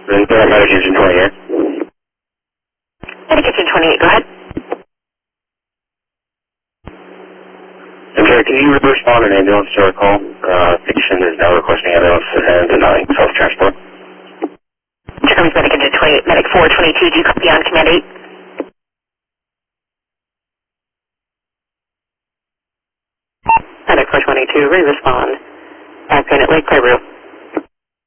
Then medication 28. Medication 28, go ahead. Okay, can you respond an ambulance to our call? Patient is now requesting ambulance and denying self-transport. Jeremy's medication 28, medic 422, do you copy on command 8? Medic 422, re-respond. Back in at Lake Clearview.